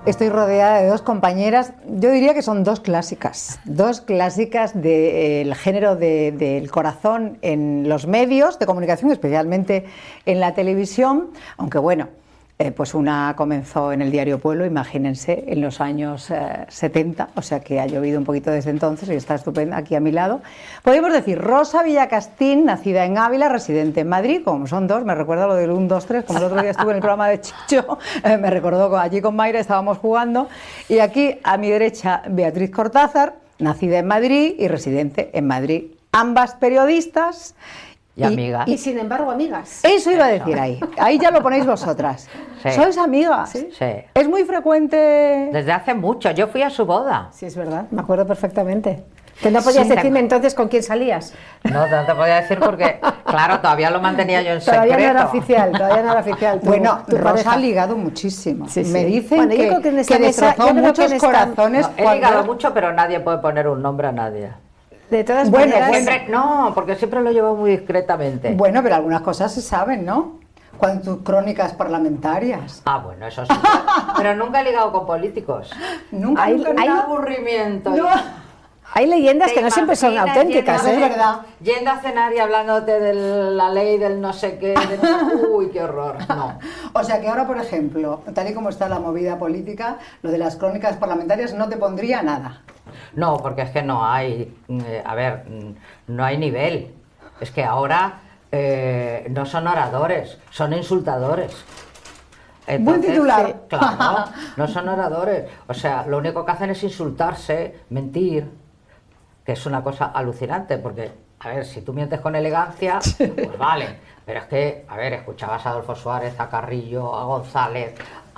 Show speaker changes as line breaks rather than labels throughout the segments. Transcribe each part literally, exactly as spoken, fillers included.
Estoy rodeada de dos compañeras, yo diría que son dos clásicas, dos clásicas del de, género de, del corazón en los medios de comunicación, especialmente en la televisión, aunque bueno, eh, pues una comenzó en el diario Pueblo, imagínense, en los años eh, setenta, o sea que ha llovido un poquito desde entonces y está estupenda aquí a mi lado. Podemos decir Rosa Villacastín, nacida en Ávila, residente en Madrid, como son dos, me recuerda lo del uno, dos, tres, como el otro día estuve en el programa de Chicho, eh, me recordó allí con Mayra, estábamos jugando, y aquí a mi derecha Beatriz Cortázar, nacida en Madrid y residente en Madrid, ambas periodistas.
Y, y amigas.
Y sin embargo, amigas.
Eso iba a decir ahí. Ahí ya lo ponéis vosotras. Sí. ¿Sois amigas?
Sí.
Sí.
Es muy frecuente.
Desde hace mucho. Yo fui a su boda.
Sí, es verdad. Me acuerdo perfectamente. Que no podías sí, decirme entonces con quién salías.
No, no te podía decir porque, claro, todavía lo mantenía yo en
todavía
secreto.
No era oficial, todavía no era oficial. Tu,
bueno,
tu
Rosa
pareja.
ha ligado muchísimo.
Sí, sí.
Me dicen
bueno,
que,
yo creo que, en esta
que
mesa,
destrozó muchos
esta...
corazones.
No, he
cuando...
ligado mucho, pero nadie puede poner un nombre a nadie.
De todas
bueno,
maneras...
Siempre, no, porque siempre lo llevo muy discretamente.
Bueno, pero algunas cosas se saben, ¿no? Cuando tus crónicas parlamentarias.
Ah, bueno, eso sí. Pero nunca he ligado con políticos.
Nunca,
hay,
nunca,
hay
nunca.
aburrimiento.
No.
Hay leyendas que no siempre son auténticas,
yendo,
¿eh?
Es verdad.
Yendo a cenar y hablándote de la ley del no sé qué, de no sé... uy, qué horror, no.
O sea que ahora, por ejemplo, tal y como está la movida política, lo de las crónicas parlamentarias no te pondría nada.
No, porque es que no hay, eh, a ver, no hay nivel. Es que ahora eh, no son oradores, son insultadores. Entonces,
buen titular.
Sí, claro, no son oradores. O sea, lo único que hacen es insultarse, mentir, que es una cosa alucinante, porque, a ver, si tú mientes con elegancia, pues vale. Pero es que, a ver, escuchabas a Adolfo Suárez, a Carrillo, a González,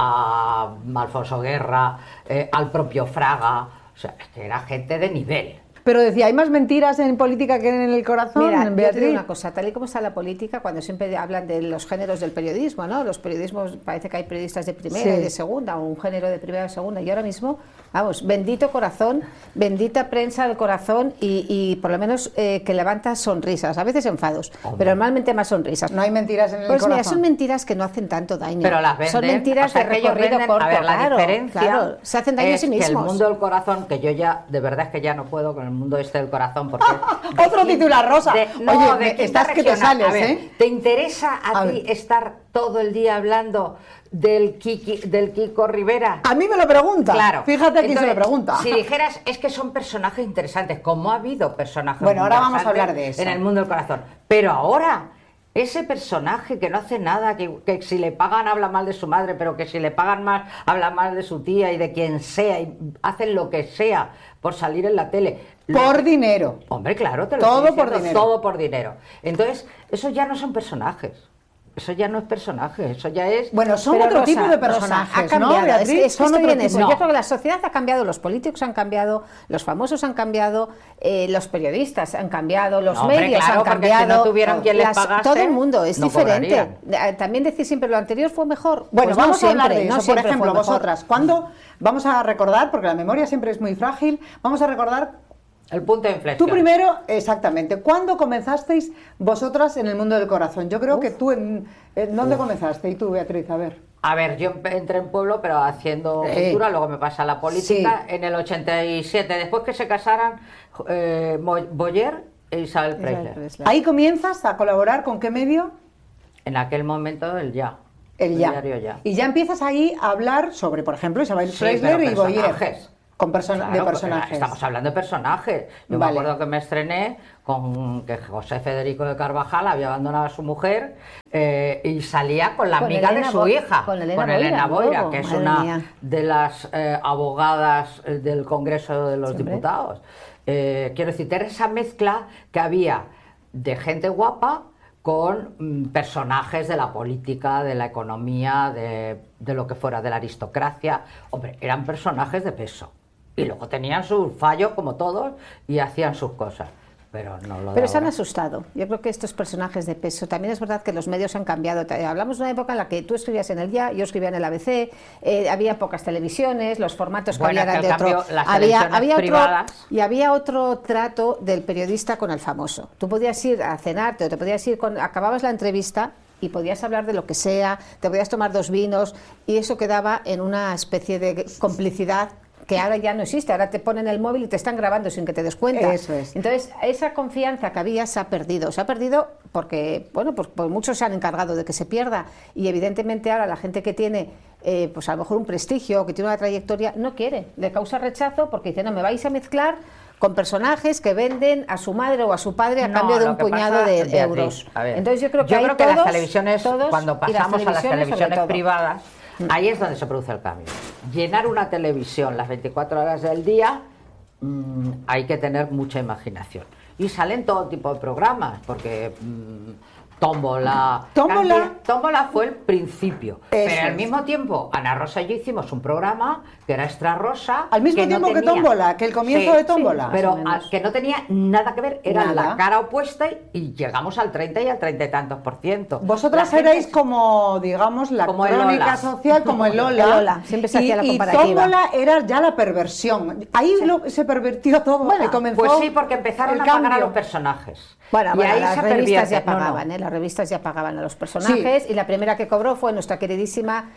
a Alfonso Guerra, eh, al propio Fraga. O sea, es que era gente de nivel.
Pero decía, ¿hay más mentiras en política que en el corazón?
Mira,
en
yo te digo una cosa, tal y como está la política, cuando siempre hablan de los géneros del periodismo, ¿no? Los periodismos, parece que hay periodistas de primera sí. y de segunda, o un género de primera y segunda, y ahora mismo, vamos, bendito corazón, bendita prensa del corazón, y, y por lo menos eh, que levanta sonrisas, a veces enfados, Hombre. pero normalmente más sonrisas.
No hay mentiras en el
pues
corazón.
Pues mira, son mentiras que no hacen tanto daño.
Pero las venden.
Son mentiras
o sea,
de recorrido
venden,
corto,
a ver, la
claro,
diferencia
claro, se hacen daño
es
a sí mismos.
Que el mundo del corazón, que yo ya, de verdad es que ya no puedo con el mundo este del corazón, porque...
Otro titular, Rosa.
De, no,
Oye,
de
estás que te sales,
a ver,
¿eh?
¿te interesa a, a ti ver. estar todo el día hablando del, Kiki, del Kiko Rivera?
A mí me lo pregunta.
Claro.
Fíjate a quién
Entonces,
se lo pregunta.
Si dijeras, es que son personajes interesantes, como ha habido personajes
bueno, ahora
interesantes
vamos a hablar de eso.
en el mundo del corazón. Pero ahora... Ese personaje que no hace nada, que, que si le pagan habla mal de su madre, pero que si le pagan más habla mal de su tía y de quien sea, y hacen lo que sea por salir en la tele.
Por
lo...
dinero.
Hombre, claro, te lo
todo
estoy diciendo,
por dinero.
Todo por dinero. Entonces, esos ya no son personajes. Eso ya no es personaje, eso ya es...
Bueno, son
pero
otro
Rosa,
tipo de
Rosa,
personajes,
ha cambiado,
¿no, Beatriz?
Es que, es que
son
estoy
otro
en eso.
No.
Yo creo que la sociedad ha cambiado, los políticos han cambiado, los famosos han cambiado, eh, los periodistas han cambiado, los
no, hombre,
medios
claro,
han cambiado.
Si no tuvieran quien les pagase,
todo el mundo es
no
diferente.
cobrarían.
También decir siempre lo anterior fue mejor.
Bueno,
pues
vamos
no
a
siempre,
hablar de eso.
no
Por ejemplo,
fue
vosotras, ¿cuándo vamos a recordar, porque la memoria siempre es muy frágil, vamos a recordar...
El punto de inflexión.
Tú primero, exactamente. ¿Cuándo comenzasteis vosotras en el mundo del corazón? Yo creo Uf. que tú, en, ¿en dónde Uf. comenzaste? Y tú, Beatriz, a ver.
A ver, yo entré en Pueblo, pero haciendo
eh.
cultura, luego me pasé a la política
Sí.
en el ochenta y siete, después que se casaran eh, Boyer e Isabel Preisler.
¿Ahí comienzas a colaborar con qué medio?
En aquel momento, el Ya.
El,
el
ya.
diario Ya.
Y ya empiezas ahí a hablar sobre, por ejemplo, Isabel
sí,
Preisler y Boyer. Con perso
claro,
de personajes.
Estamos hablando de personajes. Yo vale. me acuerdo que me estrené con que José Federico de Carvajal había abandonado a su mujer eh, y salía con la con amiga
Elena
de su
Bo
hija,
con Elena,
con Elena Boira,
luego,
que es
madre
una
mía.
de las eh, abogadas del Congreso de los Siempre. Diputados. Eh, quiero decir, era esa mezcla que había de gente guapa con mm, personajes de la política, de la economía, de, de lo que fuera, de la aristocracia. Hombre, eran personajes de peso. Y luego tenían sus fallos como todos y hacían sus cosas. Pero no lo
Pero se han asustado. Yo creo que estos personajes de peso, también es verdad que los medios han cambiado. Hablamos de una época en la que tú escribías en el Ya, yo escribía en el A B C, eh, había pocas televisiones, los formatos que
bueno,
había eran de
cambio,
otro.
Las
había, había
privadas.
otro y había otro trato del periodista con el famoso. Tú podías ir a cenarte o te podías ir con, acababas la entrevista y podías hablar de lo que sea, te podías tomar dos vinos y eso quedaba en una especie de complicidad que ahora ya no existe. Ahora te ponen el móvil y te están grabando sin que te des cuenta.
Eso es.
Entonces, esa confianza que había se ha perdido. Se ha perdido porque, bueno, pues, pues muchos se han encargado de que se pierda y evidentemente ahora la gente que tiene, eh, pues a lo mejor un prestigio, que tiene una trayectoria, no quiere, le causa rechazo porque dice, no, me vais a mezclar con personajes que venden a su madre o a su padre a
No,
cambio de
lo
un
que
puñado
pasa,
de
Beatriz,
euros.
a ver,
Entonces yo creo que,
yo
ahí
creo que
todos,
las televisiones,
todos,
cuando
y las
pasamos a las
televisiones sobre
televisiones
todo.
privadas, ahí es donde se produce el cambio. Llenar una televisión las veinticuatro horas del día, mmm, hay que tener mucha imaginación. Y salen todo tipo de programas, porque mmm, Tómbola.
Tómbola.
Cantidad- Tómbola fue el principio.
Eso
pero al
es.
mismo tiempo, Ana Rosa y yo hicimos un programa que era Extra Rosa.
Al mismo
que no
tiempo que
tenía-
Tómbola, que el comienzo
Sí,
de Tómbola.
sí, pero
Más o menos.
a- que no tenía nada que ver, era
Nada.
la cara opuesta y, y llegamos al treinta y al treinta y tantos por ciento.
Vosotras
La gente
erais
se-
como, digamos, la
Como el
crónica
Lola.
social, como el Lola.
El Lola, siempre se
y,
hacía la
y
comparativa.
Tómbola era ya la perversión. Ahí lo- se pervirtió todo.
Bueno,
y comenzó
Pues sí, porque empezaron
el
a pagar a
cambio.
los personajes.
Bueno,
y
bueno,
ahí
las
se
revistas ya
pervierte. No, no.
pagaban, ¿eh? Las revistas ya pagaban a los personajes y la primera que cobró fue nuestra queridísima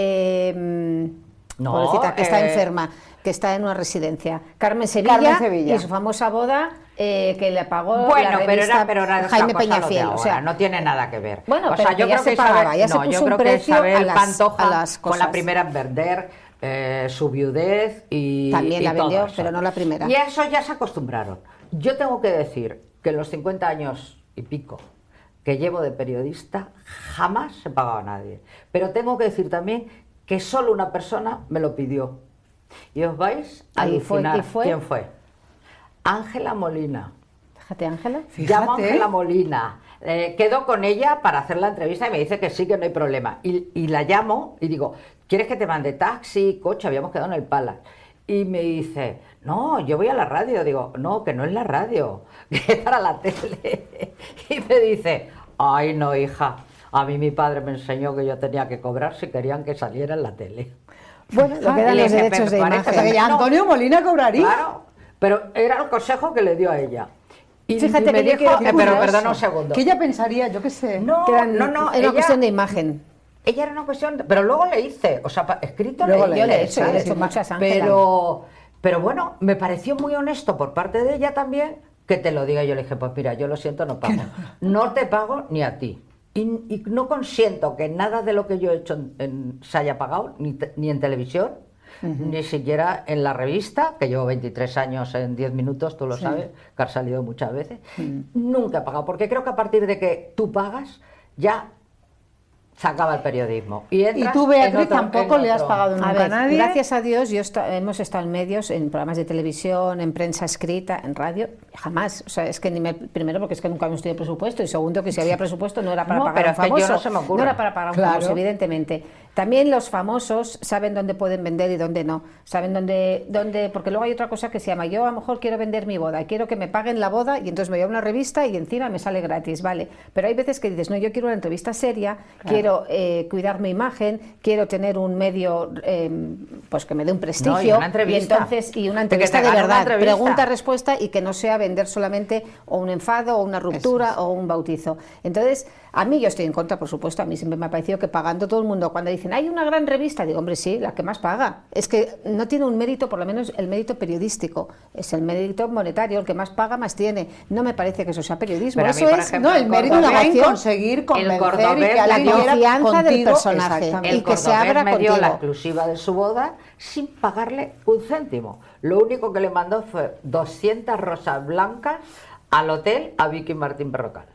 eh,
No,
pobrecita, que está
eh,
enferma, que está en una residencia, Carmen Sevilla,
Carmen Sevilla.
y su famosa boda eh, que le pagó
Bueno,
la
pero
revista
era, pero era otra
Jaime
cosa lo de
Peñafiel,
ahora,
o sea,
no tiene nada que ver.
Bueno,
o
pero
sea,
que
yo
ya
creo
se
que
pagaba,
Isabel,
ya se
no, yo
puso un
creo que
precio a
Isabel
las-
Pantoja
a las
fue la
cosas.
primera en vender eh, su viudez y
También
y
la
todo
vendió,
eso.
pero no la primera.
Y a eso ya se acostumbraron. Yo tengo que decir que en los cincuenta años y pico que llevo de periodista jamás se pagaba a nadie. Pero tengo que decir también que solo una persona me lo pidió. Y os vais a
¿Y fue-
alucinar
y fue?
quién fue. Ángela Molina.
Fíjate, Ángela.
Llamo a
Fíjate.
Ángela Molina. Eh, quedo con ella para hacer la entrevista y me dice que sí, que no hay problema. Y, y la llamo y digo, ¿quieres que te mande taxi, coche? Habíamos quedado en el Palace. Y me dice, no, yo voy a la radio. Digo, no, que no es la radio, que es para la tele. Y me dice, ay, no, hija, a mí mi padre me enseñó que yo tenía que cobrar si querían que saliera en la tele.
Bueno, lo
Ah,
que dan
y
los
le dije,
derechos de
"Me parece
O sea, que
imagen.
ya
No.
Antonio Molina cobraría.
Claro, pero era el consejo que le dio a ella. Y,
Fíjate
y me
que yo
dijo,
quiero-
eh, pero
curioso.
perdona un segundo.
Que ella pensaría, yo qué sé.
No,
Que eran-
no, no,
era una
ella-
cuestión de imagen.
Ella era una cuestión, de- pero luego le hice, o sea, pa- escrito
Luego
le
le
Yo le he
hice,
hecho, yo le he
¿sabes?
hecho muchas, Ángela.
pero, pero bueno, me pareció muy honesto por parte de ella también que te lo diga. Yo le dije, pues mira, yo lo siento, no pago. No te pago ni a ti. Y, y no consiento que nada de lo que yo he hecho en- en- se haya pagado, ni, te- ni en televisión, ni siquiera en la revista, que llevo veintitrés años en diez minutos, tú lo sabes, que has salido muchas veces. Nunca he pagado, porque creo que a partir de que tú pagas, ya se acaba el periodismo. Y,
Y
entras
tú,
en
Beatriz,
otro-
tampoco
en
le has
otro-
pagado
A
nunca a
ver,
nadie.
gracias a Dios, yo esta- hemos estado en medios, en programas de televisión, en prensa escrita, en radio, jamás. O sea, es que ni me, primero porque es que nunca hemos tenido presupuesto y segundo que si había presupuesto no era para
No,
pagar
pero
a un
es que yo
famoso.
no se me ocurre.
era para pagar a un
Claro.
famoso, evidentemente. También los famosos saben dónde pueden vender y dónde no. Saben dónde, dónde, porque luego hay otra cosa que se llama, yo a lo mejor quiero vender mi boda, quiero que me paguen la boda y entonces me voy a una revista y encima me sale gratis, vale. Pero hay veces que dices, no, yo quiero una entrevista seria, quiero eh, cuidar mi imagen, quiero tener un medio eh, pues que me dé un prestigio.
No, y una entrevista.
entonces, y una
De que
entrevista
te
de
gane una
verdad,
entrevista.
pregunta-respuesta y que no sea vender solamente o un enfado o una ruptura
Eso es.
o un bautizo. Entonces, a mí yo estoy en contra, por supuesto, a mí siempre me ha parecido que pagando todo el mundo, cuando dicen, hay una gran revista, digo, hombre, sí, la que más paga. Es que no tiene un mérito, por lo menos el mérito periodístico, es el mérito monetario, el que más paga más tiene. No me parece que eso sea periodismo,
Pero a mí,
eso
por
es
ejemplo,
No, el
el
mérito
cordobés-
está en
negocio,
conseguir convencer y
cordobés,
que
la
alguien quiera
confianza del
contigo,
personaje.
exactamente.
Y
El
que se
cordobés
abra
me dio la
contigo.
exclusiva de su boda sin pagarle un céntimo. Lo único que le mandó fue doscientas rosas blancas al hotel a Vicky Martín Berrocal.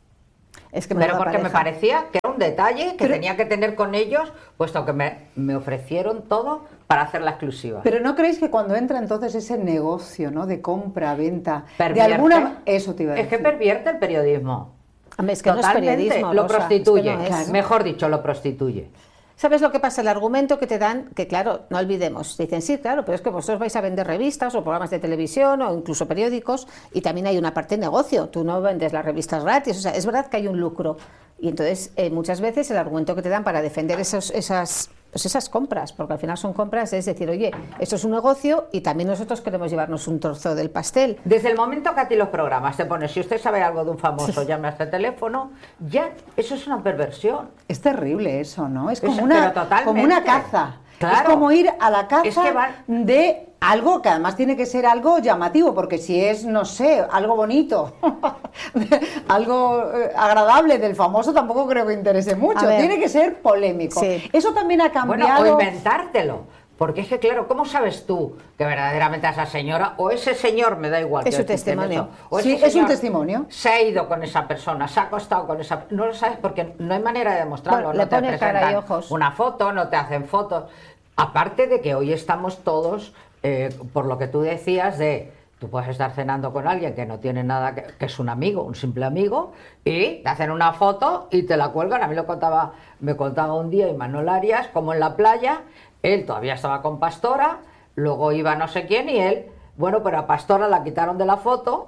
Es que
Pero
menuda
porque me
pareja.
parecía que era un detalle que
Pero-
tenía que tener con ellos, puesto que me, me ofrecieron todo para hacer la exclusiva.
Pero ¿no creéis que cuando entra entonces ese negocio, ¿no? De compra, venta, de
Pervierte.
alguna... Eso te iba a
Es
decir.
que pervierte el periodismo.
Hombre, es que no es
Totalmente,
periodismo,
lo
Rosa, es que
prostituye.
no es.
Claro.
Mejor dicho, lo prostituye.
¿Sabes lo que pasa? El argumento que te dan, que claro, no olvidemos, dicen, sí, claro, pero es que vosotros vais a vender revistas o programas de televisión o incluso periódicos y también hay una parte de negocio, tú no vendes las revistas gratis, o sea, es verdad que hay un lucro Y entonces eh, muchas veces el argumento que te dan para defender esos, esas, pues esas compras, porque al final son compras, es decir, oye, esto es un negocio y también nosotros queremos llevarnos un trozo del pastel.
Desde el momento que a ti los programas te pones, si usted sabe algo de un famoso, llame a este teléfono, ya, eso es una perversión.
Es terrible eso, ¿no? Es como,
Es-
una,
pero totalmente.
como una caza.
Claro.
Es como ir a la caza
Es que va-
de algo que además tiene que ser algo llamativo, porque si es, no sé, algo bonito, algo eh, agradable del famoso, tampoco creo que interese mucho.
A ver.
Tiene que ser polémico.
Sí.
Eso también ha
Bueno,
cambiado.
o inventártelo. Porque es que, claro, ¿cómo sabes tú que verdaderamente a esa señora o ese señor, me da igual?
Es
que
su testimonio.
o
Sí,
ese
es un
señor
testimonio.
Se ha ido con esa persona, se ha acostado con esa... No lo sabes porque no hay manera de demostrarlo.
Bueno,
no
le
te
pone
presentan
cara y ojos.
una foto, no te hacen fotos. Aparte de que hoy estamos todos, eh, por lo que tú decías, de... Tú puedes estar cenando con alguien que no tiene nada, que, que es un amigo, un simple amigo, y te hacen una foto y te la cuelgan. A mí lo contaba, me contaba un día Imanol Arias, como en la playa, él todavía estaba con Pastora, luego iba no sé quién y él, bueno, pero a Pastora la quitaron de la foto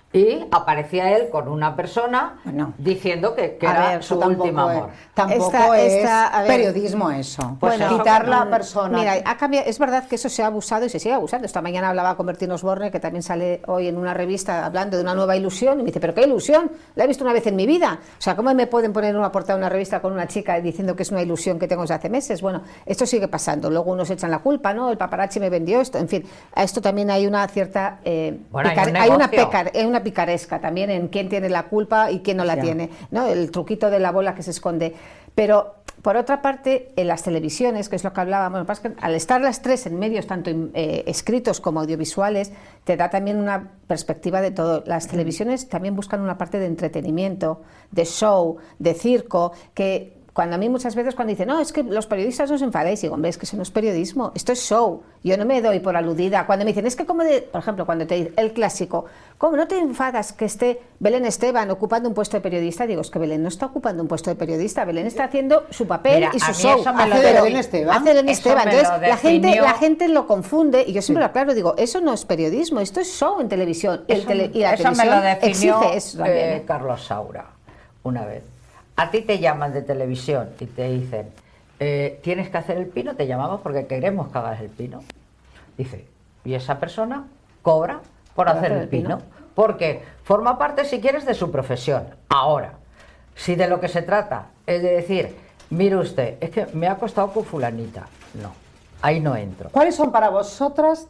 y aparecía él con una persona
Bueno.
diciendo que, que
A
era
ver,
su
eso tampoco
último
es-
amor.
Tampoco
Esta-
es
esta- a ver.
periodismo eso.
Pues
Bueno,
eso.
quitar la
Mm,
persona.
Mira, ha cambiado, es verdad que eso se ha abusado y se sigue abusando. Esta mañana hablaba con Bertín Osborne, que también sale hoy en una revista hablando de una nueva ilusión, y me dice, ¿pero qué ilusión? La he visto una vez en mi vida. O sea, ¿cómo me pueden poner en una portada de una revista con una chica diciendo que es una ilusión que tengo desde hace meses? Bueno, esto sigue pasando. Luego unos echan la culpa, ¿no? El paparazzi me vendió esto. En fin, a esto también hay una cierta... eh,
Bueno, hay
picar-
un
hay una,
negocio.
pecar- hay una picaresca también en quién tiene la culpa y quién no la
Ya.
tiene, ¿no? El truquito de la bola que se esconde. Pero, por otra parte, en las televisiones, que es lo que hablábamos, lo que pasa es que al estar las tres en medios, tanto eh, escritos como audiovisuales, te da también una perspectiva de todo. Las televisiones también buscan una parte de entretenimiento, de show, de circo, que... Cuando a mí muchas veces cuando dicen, no, es que los periodistas no os enfadáis, digo, hombre, es que eso no es periodismo, esto es show, yo no me doy por aludida. Cuando me dicen, es que como de, por ejemplo, cuando te dicen el clásico, ¿cómo no te enfadas que esté Belén Esteban ocupando un puesto de periodista? Digo, es que Belén no está ocupando un puesto de periodista, Belén está haciendo su papel
Mira,
y
a
su
mí
show.
eso me lo
Hace de
definió-
Belén Esteban. Hace Belén
eso
Esteban.
me
Entonces,
lo
la gente,
definió-
la gente lo confunde y yo siempre lo aclaro, digo, eso no es periodismo, esto es show en televisión. El
Eso,
tele- y la
eso me
televisión
lo definió
exige eso también.
eh,
¿eh?
Carlos Saura una vez. A ti te llaman de televisión y te dicen, eh, tienes que hacer el pino, te llamamos porque queremos que hagas el pino. Dice, y esa persona cobra por hacer el pino, porque forma parte, si quieres, de su profesión. Ahora, si de lo que se trata es de decir, mire usted, es que me ha costado con fulanita, no, ahí no entro.
¿Cuáles son para vosotras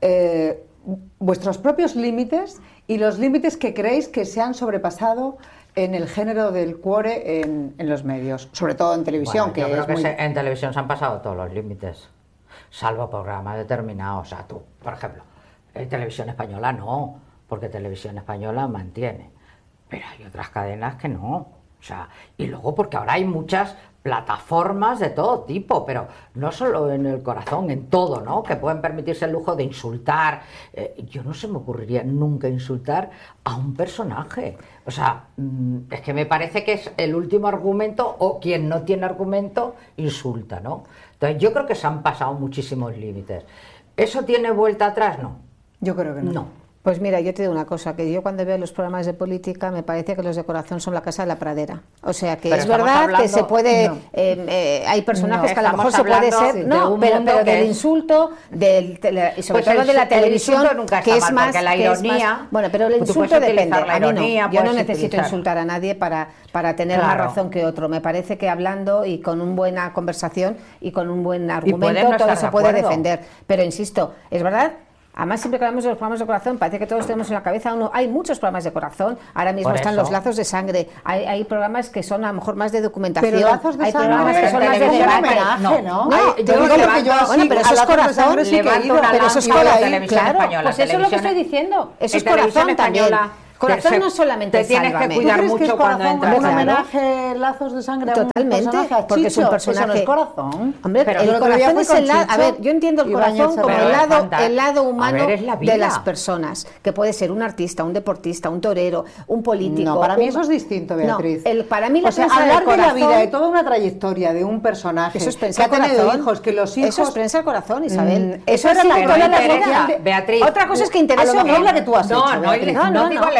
eh, vuestros propios límites y los límites que creéis que se han sobrepasado en el género del cuore en, en los medios, sobre todo en televisión?
Bueno,
que
yo creo
es
que
muy...
se- en televisión se han pasado todos los límites, salvo programas determinados. O sea, tú, por ejemplo, en televisión española no, porque televisión española mantiene, pero hay otras cadenas que no. O sea, y luego porque ahora hay muchas plataformas de todo tipo, pero no solo en el corazón, en todo, ¿no? Que pueden permitirse el lujo de insultar. Eh, yo no se me ocurriría nunca insultar a un personaje. O sea, mm, es que me parece que es el último argumento, o quien no tiene argumento insulta, ¿no? Entonces yo creo que se han pasado muchísimos límites. ¿Eso tiene vuelta atrás? No.
Yo creo que no.
No.
Pues mira, yo te digo una cosa, que yo cuando veo los programas de política me parece que los de corazón son la casa de la pradera. O sea, que
Pero
es
estamos
verdad
hablando-
que se puede,
no.
eh, eh, hay personajes
No,
que a lo mejor
estamos
se puede
hablando
ser,
de
no,
un
pero,
mundo
pero
que
del
es-
insulto, del tele- y sobre
Pues
todo
el
de la
su- el
televisión,
insulto nunca está
que es
mal,
más,
porque la
que es más-
ironía-
bueno, pero el
tú puedes
insulto
utilizar
depende,
la
a mí no,
ironía,
yo no
puedes
necesito
utilizar-
insultar a nadie para, para tener más
Claro.
razón que otro. Me parece que hablando y con una buena conversación y con un buen
puedes
argumento
no
todo
estar
se
de
puede
acuerdo.
defender. Pero insisto, es verdad. Además, siempre que hablamos de los programas de corazón, parece que todos tenemos en la cabeza uno. Hay muchos programas de corazón. Ahora mismo
Por
están
eso.
los lazos de sangre. Hay, hay programas que son a lo mejor más de documentación.
Pero lazos de
hay
sangre
programas que
en
son más de
televisión,
debate.
homenaje, ¿no?
No,
Ay,
te
yo
digo
levanto-
porque yo
bueno,
así,
pero
pero
eso
eso
es
es corazón.
corazón, sí que he
Levanto
ido,
una
pero eso
lanza
es
por la
corazón,
televisión
claro,
española.
pues eso es lo que
Televisión-
estoy diciendo. Eso
en
es
televisión
corazón también.
española
Corazón
te-
no solamente
te tienes que
Sálvame.
cuidar
¿Tú crees que es
mucho cuando
corazón
entras.
un
Claro.
homenaje, lazos de sangre a un
Totalmente,
personaje, a
porque es un
Chicho?
personaje.
Eso no es corazón.
Hombre,
Pero
el
yo
lo que veía
corazón
fue
es
con
el lado. A
Chicho
ver, yo entiendo el
y
corazón
Bañez
como
Serrano.
el
Pero es
lado,
fanta-
el lado
a
humano
ver, es la
de
vida.
las personas, que puede ser un artista, un deportista, un torero, un político.
No, para mí
un-
eso es distinto, Beatriz.
No, el, para mí la
o sea,
prensa del
hablar de la
corazón-
vida, de toda una trayectoria de un personaje
Eso es
que
prensa
ha
al
tenido
corazón.
hijos, que los hijos...
Eso es prensa al corazón, Isabel.
Mm,
Eso
eso
era
era
la
la
historia de la
interesa,
vida.
Beatriz.
Otra cosa es que
A
interesa
lo
o
mejor
no.
la que tú has
No,
hecho,
no,
Beatriz.
no,
No, no,
digo
no.
el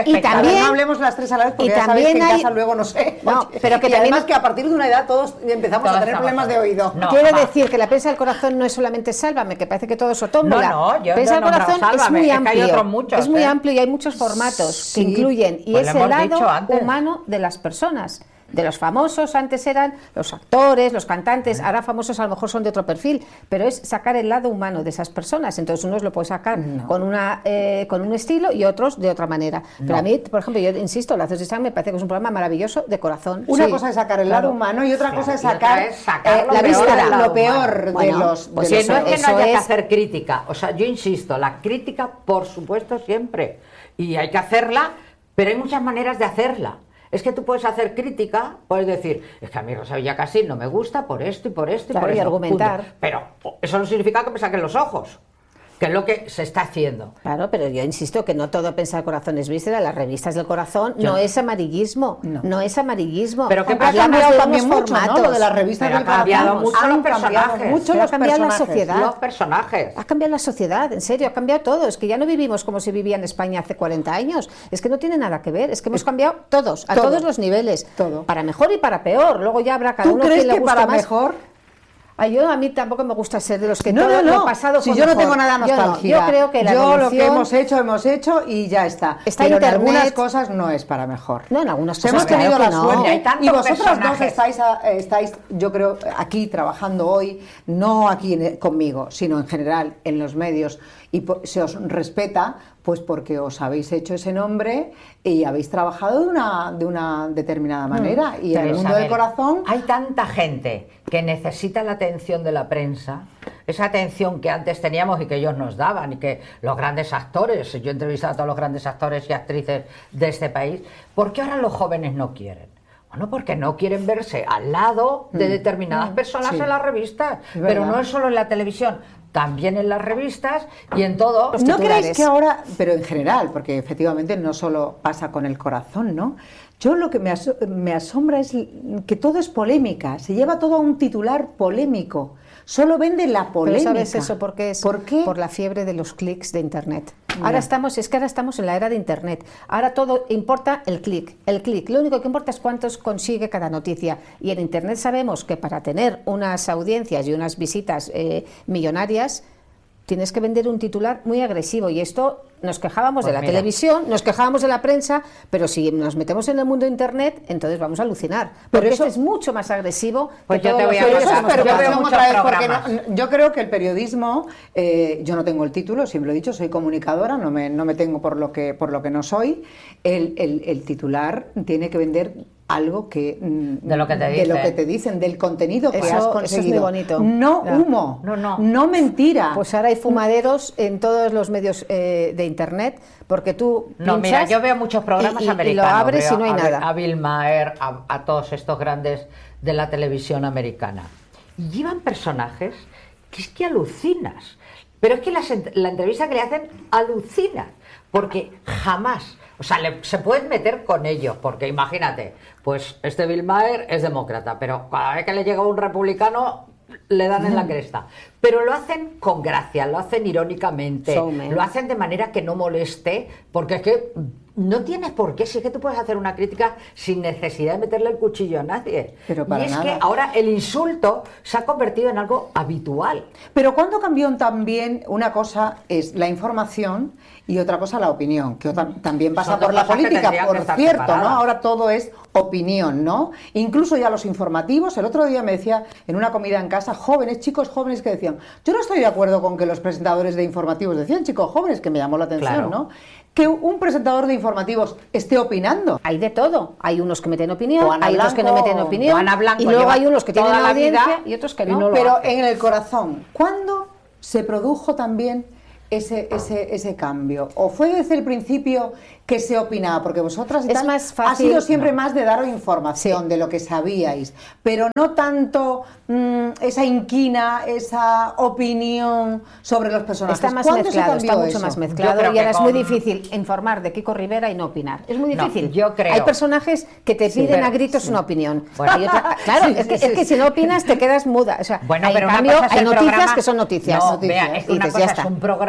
y también,
no hablemos las tres a la vez, porque
y
ya sabéis
también
que en
hay,
casa luego no sé.
No,
Oye,
pero que
y
también,
además que a partir de una edad todos empezamos
todos
a tener problemas de oído.
No,
quiero
va.
decir que la prensa del corazón no es solamente Sálvame, que parece que todo es Otómbola.
No, no, yo
prensa
no
del
he nombrado
corazón es
Sálvame,
muy
es que hay
amplio.
otros muchos,
es muy
¿eh?
amplio y hay muchos formatos
Sí.
que incluyen y
Pues
es
lo
el
hemos dicho
lado
antes.
humano de las personas. De los famosos, antes eran los actores, los cantantes, ahora famosos a lo mejor son de otro perfil, pero es sacar el lado humano de esas personas. Entonces unos lo puede sacar
No.
con una eh, con un estilo y otros de otra manera. Pero
No.
a mí, por ejemplo, yo insisto, Lazos de Sangre me parece que es un programa maravilloso de corazón.
Una
Sí,
cosa es sacar el
claro.
lado humano y otra
Claro,
cosa es
y otra
sacar,
es sacar
eh,
lo
la
peor
víscera,
del lado
lo peor
humano.
de
Bueno,
los.
pues
de
Que
los
no es que
eso
no haya que
es-
hacer crítica, o sea, yo insisto, la crítica por supuesto siempre, y hay que hacerla, pero hay muchas maneras de hacerla. Es que tú puedes hacer crítica, puedes decir, es que a mí Rosa Villacastín no me gusta por esto y por esto y
Claro,
por
y
eso.
argumentar.
Punto. Pero eso no significa que me saquen los ojos, que es lo que se está haciendo.
Claro, pero yo insisto que no todo Prensa del Corazón es víscera, las revistas del corazón
Yo-
no es amarillismo,
No.
no, es amarillismo.
Pero que
Ha
Hablamos
cambiado
de
también
unos
mucho, ¿no?
formatos.
Lo de las revistas
Pero
del
ha cambiado
corazón.
mucho
Han
los
cambiado
personajes.
mucho
Pero ha
los
cambiado la
personajes.
sociedad.
Los personajes.
Ha cambiado la sociedad, en serio, ha cambiado todo. Es que ya no vivimos como se vivía en España hace cuarenta años. Es que no tiene nada que ver. Es que hemos cambiado todos, a
Todo.
todos los niveles.
Todo.
Para mejor y para peor. Luego ya habrá cada
¿Tú
uno
crees
quien le
que
guste
para
más.
mejor?
Ay, yo a mí tampoco me gusta ser de los que
No,
todo
no, no.
lo pasado
Si
fue
yo no
mejor.
tengo nada
Yo no.
nostálgica.
Yo creo que la
Yo lo que
evolución-
hemos hecho, hemos hecho y ya está.
Está
Pero
Internet.
en algunas cosas no es para mejor.
No, en algunas
O
cosas
hemos
claro
tenido
que
la
no.
suerte.
Hay tantos
Y vosotras dos
personajes.
estáis, a- estáis, yo creo, aquí trabajando hoy, no aquí en- conmigo, sino en general en los medios, y po- se os respeta, pues porque os habéis hecho ese nombre y habéis trabajado de una, de una determinada manera. y en el
Pero,
mundo
Isabel,
del corazón.
hay tanta gente que necesita la atención de la prensa, esa atención que antes teníamos y que ellos nos daban, y que los grandes actores, yo he entrevistado a todos los grandes actores y actrices de este país, ¿por qué ahora los jóvenes no quieren? Bueno, porque no quieren verse al lado de determinadas personas
sí.
en las revistas,
Es
pero
verdad.
no es solo en la televisión, también en las revistas y en todo.
Los
¿No
titulares.
creéis que ahora, pero en general, porque efectivamente no solo pasa con el corazón, ¿no? Yo lo que me, aso- me asombra es que todo es polémica, se lleva todo a un titular polémico, solo vende la
Pero
polémica.
¿sabes eso por qué es?
¿Por qué?
Por la fiebre de los clics de Internet.
Ya.
Ahora estamos, es que ahora estamos en la era de Internet. Ahora todo importa el clic, el clic. Lo único que importa es cuántos consigue cada noticia. Y en Internet sabemos que para tener unas audiencias y unas visitas eh, millonarias, tienes que vender un titular muy agresivo. Y esto nos quejábamos
Pues
de la
mira.
televisión, nos quejábamos de la prensa, pero si nos metemos en el mundo de Internet, entonces vamos a alucinar. Porque
eso-
esto es mucho más agresivo
Pues
que
yo
todos
te voy
los
a
Pero
medios
eso
contar,
es
que hemos
yo veo
perversión
muchos
otra vez, porque
programas.
no- yo creo que el periodismo, eh, yo no tengo el título, siempre lo he dicho, soy comunicadora, no me, no me tengo por lo que, por lo que no soy. El, el- el titular tiene que vender algo que mm,
De lo que te
de
dicen.
lo que te dicen, del contenido que
Eso-
has
eso es muy
conseguido.
bonito.
No
Ya.
humo,
No, no.
no mentira.
Pues ahora hay fumaderos en todos los medios eh, de Internet, porque tú
No,
pinchas
mira, yo veo muchos programas
y, y-
americanos.
y lo abres
veo
y no hay
a,
nada.
A Bill Maher, a, a todos estos grandes de la televisión americana. Y llevan personajes que es que alucinas. Pero es que las ent- la entrevista que le hacen alucina. Porque jamás, o sea, le- se pueden meter con ellos. Porque imagínate, pues este Bill Maher es demócrata, pero cada vez que le llega un republicano le dan en la cresta. Pero lo hacen con gracia, lo hacen irónicamente,
Showman.
lo hacen de manera que no moleste, porque es que no tienes por qué, si es que tú puedes hacer una crítica sin necesidad de meterle el cuchillo a nadie.
Pero para
y es
nada.
que ahora el insulto se ha convertido en algo habitual.
Pero ¿cuándo cambió también? Una cosa es la información y otra cosa la opinión, que otra- también pasa
Son
por
dos
la
cosas que
política,
tendrían que
por
estar
cierto, ¿no?
separadas.
Ahora todo es opinión, ¿no? Incluso ya los informativos, el otro día me decía en una comida en casa, jóvenes, chicos jóvenes que decían, yo no estoy de acuerdo con que los presentadores de informativos decían chicos jóvenes, que me llamó la atención,
Claro.
¿no? Que un presentador de informativos esté opinando.
Hay de todo. Hay unos que meten opinión,
O Ana
hay otros que no
Blanco,
meten opinión,
o Ana Blanco
y luego
lleva
hay unos que tienen
toda la
audiencia
vida
y otros que
y
no.
no lo
Pero
hace.
en el corazón, ¿cuándo se produjo también ese, ese, ese cambio? ¿O fue desde el principio que se opinaba? Porque vosotras y
Es
tal,
más
ha
fácil-
sido siempre
no.
más de daros información
Sí.
de lo que sabíais, pero no tanto mm, esa inquina, esa opinión sobre los personajes.
Está más
¿Cuándo se
mezclado, está
cambió
mucho
eso?
más
Yo
mezclado
creo
y
que
ahora es
con-
muy difícil informar de Kiko Rivera y no opinar. Es muy
No,
difícil.
yo creo-
Hay personajes que te
Sí,
piden
pero-
a gritos
sí.
una opinión.
Bueno.
Hay otra- claro,
Sí,
es, que,
sí,
es que
sí.
si no opinas te quedas muda. O sea,
Bueno,
hay-
pero
en
una
cambio
cosa es
hay
el
noticias
programa-
que son noticias.
No,
Noticias.
vea, es que
Y
una
dices,
cosa
ya
es
está.
un programa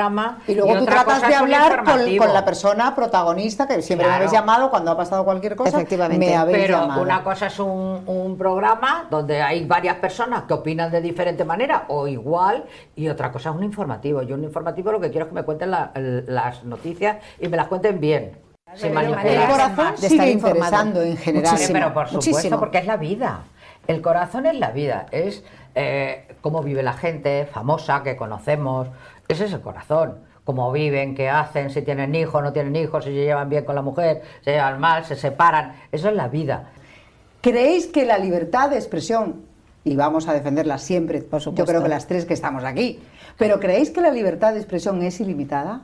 programa.
Y luego
y
tú
otra
tratas
cosa
de
es un
hablar con,
informativo.
con la persona protagonista, que siempre
Claro.
me habéis llamado cuando ha pasado cualquier cosa.
Efectivamente.
Me habéis
Pero
llamado.
una cosa es un, un programa donde hay varias personas que opinan de diferente manera o igual, y otra cosa es un informativo. Yo un informativo lo que quiero es que me cuenten la- las noticias y me las cuenten bien. Sin
Pero de
manipular.
El
manera
corazón
de
sigue
estar informado.
interesando en general.
Muchísimo.
Pero por supuesto,
muchísimo.
porque es la vida. El corazón es la vida, es eh, cómo vive la gente famosa que conocemos. Ese es el corazón. Cómo viven, qué hacen, si tienen hijos, no tienen hijos, si se llevan bien con la mujer, se llevan mal, se separan. Eso es la vida.
¿Creéis que la libertad de expresión, y vamos a defenderla siempre,
Por
yo
supuesto.
creo que las tres que estamos aquí, pero ¿creéis que la libertad de expresión es ilimitada?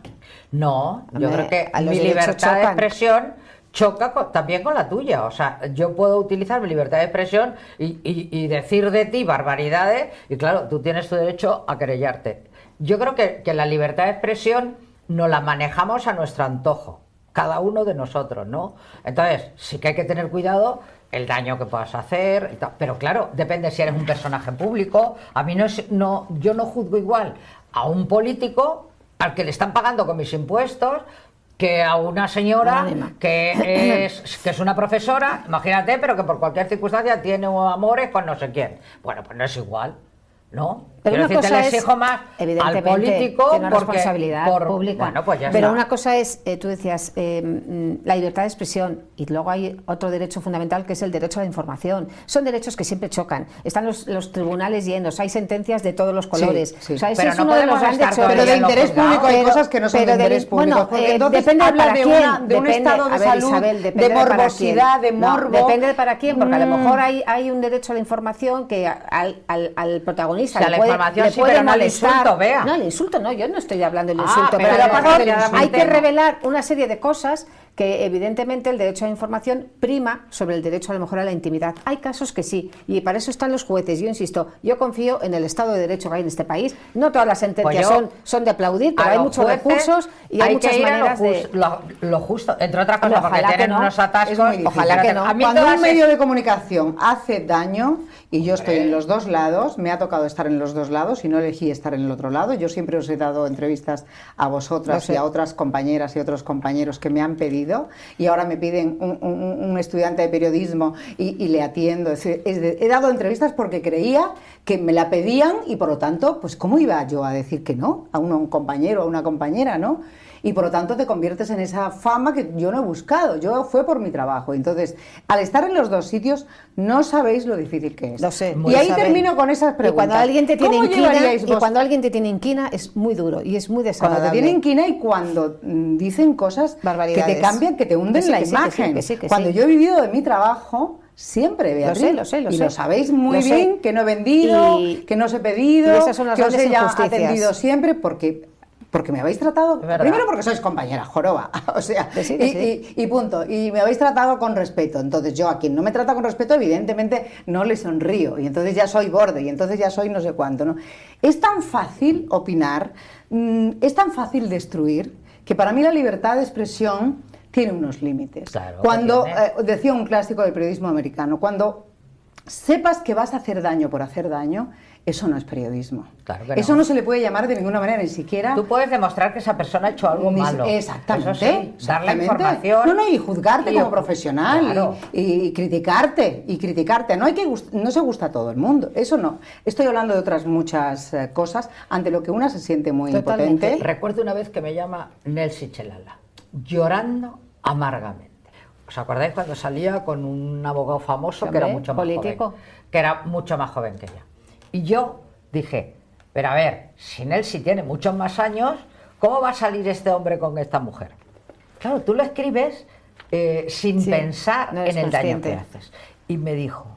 No, yo
Hombre,
creo que
a los
mi
derechos
libertad de
chocan.
expresión choca con- también con la tuya. O sea, yo puedo utilizar mi libertad de expresión y, y- y decir de ti barbaridades, y claro, tú tienes tu derecho a querellarte. Yo creo que, que la libertad de expresión nos la manejamos a nuestro antojo, cada uno de nosotros, ¿no? Entonces, sí que hay que tener cuidado el daño que puedas hacer, y tal. Pero claro, depende si eres un personaje público. A mí no, es, no yo no juzgo igual a un político al que le están pagando con mis impuestos que a una señora
Anónima.
que es, que es una profesora, imagínate, pero que por cualquier circunstancia tiene amores con no sé quién. Bueno, pues no es igual, ¿no?
Pero
Quiero
una
decirte,
cosa
le
es,
exijo más al
evidentemente,
político
tiene una
porque
responsabilidad
por-
pública.
Bueno, pues ya
Pero
está.
una cosa es, eh, tú decías, eh, mm, la libertad de expresión, y luego hay otro derecho fundamental que es el derecho a la información. Son derechos que siempre chocan. Están los, los tribunales llenos, hay sentencias de todos los colores.
sí.
O sea, ese
Pero
es
no
uno de los
podemos
grandes
estar todo el
Pero
día
de
en los
interés
juzgados.
público hay
Pero-
cosas que no son de
pero del-
interés público.
bueno,
porque
eh,
entonces
depende de
habla
para
de,
quién,
una- de un
depende-
estado de
a ver,
salud,
Isabel, depende
de
para quién.
morbosidad, de
No,
morbo.
depende de para quién, porque a lo
Mm.
mejor hay, hay un derecho a la información que al, al, al protagonista
O sea,
le
la
puede,
información
le
sí,
puede
pero no el
molestar.
insulto, Bea.
No, el insulto no, yo no estoy hablando del
Ah,
insulto,
pero
pero a lo
además
mejor
ya damos un
hay que
tema.
revelar una serie de cosas que evidentemente el derecho a la información prima sobre el derecho a lo mejor a la intimidad. Hay casos que sí, y para eso están los jueces. Yo insisto, yo confío en el Estado de Derecho que hay en este país. No todas las sentencias
Pues yo,
son, son de aplaudir, pero
a
hay
los
muchos
jueces
recursos y hay,
hay
muchas
que ir a lo
maneras de...
jus- lo, lo justo, entre otras cosas,
Ojalá
porque
que
tienen
no.
unos atascos.
Es muy difícil.
Ojalá que no.
A mí
Cuando
todas
un medio
es-
de comunicación hace daño, y yo estoy en los dos lados, me ha tocado estar en los dos lados y no elegí estar en el otro lado. Yo siempre os he dado entrevistas a
Lo
vosotras
sé.
y a otras compañeras y otros compañeros que me han pedido, y ahora me piden un, un- un estudiante de periodismo y, y le atiendo. Es decir, es de- he dado entrevistas porque creía que me la pedían y por lo tanto, pues ¿cómo iba yo a decir que no a un, a un compañero o a una compañera, no? Y por lo tanto te conviertes en esa fama que yo no he buscado, yo fue por mi trabajo. Entonces, al estar en los dos sitios, no sabéis lo difícil que es.
Lo sé.
Y ahí
Isabel.
termino con esas
Y
preguntas.
cuando alguien te tiene
¿Cómo
inquina,
llevaríais
y
vos-
cuando alguien te tiene inquina es muy duro y es muy
cuando
desagradable.
te tienen inquina y cuando mm, dicen cosas que
Barbaridades.
te cambian, que te hunden
Que sí,
la
que sí, que sí,
imagen.
que sí, que
cuando
sí.
yo he vivido de mi trabajo, siempre, Beatriz,
sé, lo sé, lo
y
sé.
lo sabéis muy
Lo sé.
bien, que no he vendido,
Y-
que no os he pedido,
y esas son las
que os he
grandes
ya
injusticias.
atendido siempre, porque... Porque me habéis tratado,
verdad.
primero porque sois compañera, joroba, o sea,
Que sí, que
y,
sí.
y- y punto, y me habéis tratado con respeto. Entonces yo a quien no me trata con respeto, evidentemente no le sonrío, y entonces ya soy borde, y entonces ya soy no sé cuánto, ¿no? Es tan fácil opinar, mm, es tan fácil destruir, que para mí la libertad de expresión tiene unos límites.
Claro que
Cuando,
tiene.
eh, decía un clásico del periodismo americano, cuando sepas que vas a hacer daño por hacer daño, eso no es periodismo.
Claro que no.
Eso no se le puede llamar de ninguna manera, ni siquiera...
Tú puedes demostrar que esa persona ha hecho algo
Ni-
malo.
Exactamente.
Eso sí, dar la
exactamente.
información.
No, no, y juzgarte
y-
como profesional
Claro.
y, y criticarte, y criticarte. No hay que gust- no se gusta a todo el mundo, eso no. Estoy hablando de otras muchas eh, cosas ante lo que una se siente muy
Totalmente.
impotente.
Recuerdo una vez que me llama Nelsi Chelala, llorando amargamente. ¿Os acordáis cuando salía con un abogado famoso que era
Hombre,
mucho más
político.
joven? Que era mucho más joven que ella. Y yo dije, pero a ver, si Nelsi tiene muchos más años, ¿cómo va a salir este hombre con esta mujer? Claro, tú lo escribes eh, sin
Sí,
pensar
no eres
en el daño
consciente.
que haces. Y me dijo,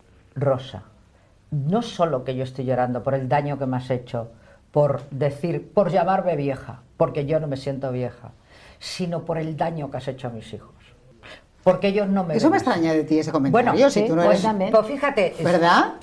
Rosa, no solo que yo estoy llorando por el daño que me has hecho, por decir, por llamarme vieja, porque yo no me siento vieja, sino por el daño que has hecho a mis hijos. Porque ellos no me
Eso
ven
me
así.
extraña de ti, ese comentario.
Bueno,
si
sí,
tú no
pues
eres...
también.
Pues fíjate, es-
¿Verdad?